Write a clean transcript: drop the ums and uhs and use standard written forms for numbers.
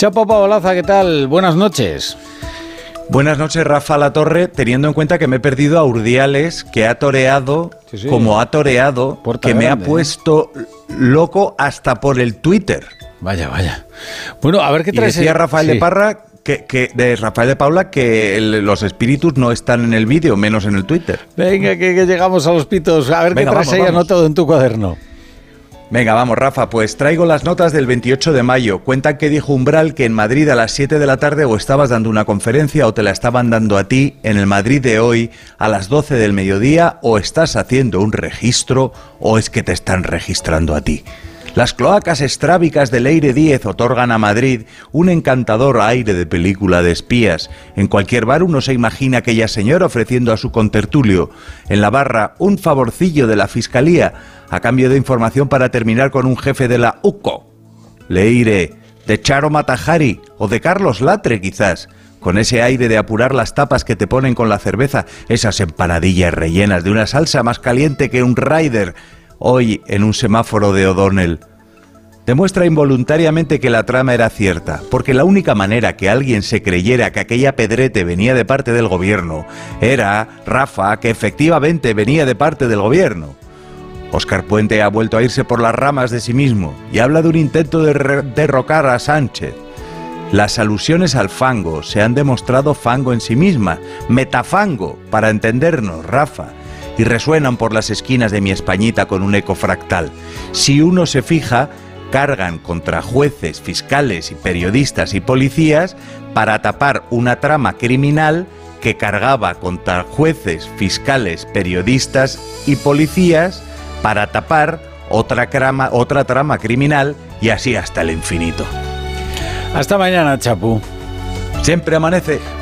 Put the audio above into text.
Chapo Paolaza, ¿qué tal? Buenas noches. Buenas noches, Rafa Latorre, teniendo en cuenta que me he perdido a Urdiales, que ha toreado, sí. Como ha toreado, Puerta que grande, me ha puesto loco hasta por el Twitter. Vaya. Bueno, a ver qué traes. Y decía Rafael de Parra, de Rafael de Paula, que los espíritus no están en el vídeo, menos en el Twitter. Venga, que llegamos a los pitos. A ver, venga, qué traes ahí anotado en tu cuaderno. Venga, vamos, Rafa, pues traigo las notas del 28 de mayo. Cuentan que dijo Umbral que en Madrid a las 7 de la tarde o estabas dando una conferencia o te la estaban dando a ti en el Madrid de hoy a las 12 del mediodía, o estás haciendo un registro o es que te están registrando a ti. Las cloacas estrábicas de Leire Díez otorgan a Madrid un encantador aire de película de espías. En cualquier bar uno se imagina a aquella señora ofreciendo a su contertulio en la barra un favorcillo de la Fiscalía a cambio de información para terminar con un jefe de la UCO. Leire, de Charo Matajari o de Carlos Latre quizás, con ese aire de apurar las tapas que te ponen con la cerveza, esas empanadillas rellenas de una salsa más caliente que un Ryder, hoy en un semáforo de O'Donnell. Demuestra involuntariamente que la trama era cierta, porque la única manera que alguien se creyera que aquella pedrete venía de parte del gobierno era, Rafa, que efectivamente venía de parte del gobierno. Óscar Puente ha vuelto a irse por las ramas de sí mismo y habla de un intento de derrocar a Sánchez. Las alusiones al fango se han demostrado fango en sí misma, metafango, para entendernos, Rafa, y resuenan por las esquinas de mi Españita con un eco fractal. Si uno se fija, cargan contra jueces, fiscales y periodistas y policías para tapar una trama criminal que cargaba contra jueces, fiscales, periodistas y policías para tapar otra trama criminal, y así hasta el infinito. Hasta mañana, Chapu. Siempre amanece.